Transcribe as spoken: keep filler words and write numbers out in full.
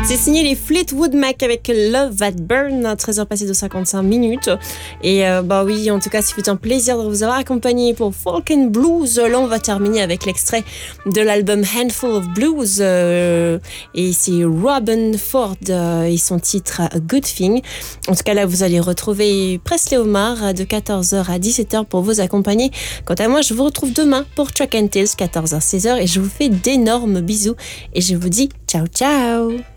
C'est signé les Fleetwood Mac avec Love That Burn, à treize heures passées de cinquante-cinq minutes. Et euh, bah oui, en tout cas, c'est un plaisir de vous avoir accompagné pour Folk and Blues. Là, on va terminer avec l'extrait de l'album Handful of Blues. Euh, et c'est Robin Ford euh, et son titre A Good Thing. En tout cas, là, vous allez retrouver Presley Omar de quatorze heures à dix-sept heures pour vous accompagner. Quant à moi, je vous retrouve demain pour Track and Tales, quatorze heures à seize heures. Et je vous fais d'énormes bisous. Et je vous dis ciao, ciao!